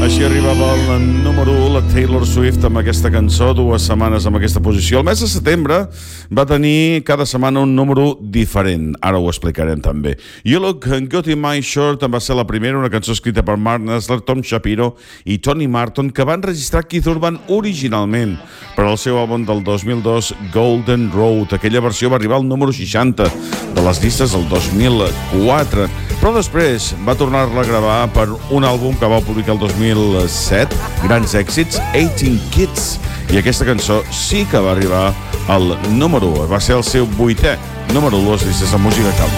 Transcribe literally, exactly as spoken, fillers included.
Així arribava el número u, la Taylor Swift, amb aquesta cançó, dues setmanes amb aquesta posició. El mes de setembre va tenir cada setmana un número diferent. Ara ho explicarem també. You Look Good in My Shirt va ser la primera, una cançó escrita per Mark Nessler, Tom Shapiro i Tony Martin, que van registrar Keith Urban originalment per al seu àlbum del dos mil dos, Golden Road. Aquella versió va arribar al número seixanta de les llistes el dos mil quatre, però després va tornar-la a gravar per un àlbum que va publicar el dos mil set, grans èxits, eighteen Kids, i aquesta cançó sí que va arribar al número u, va ser el seu vuitè número u a les llistes de música country.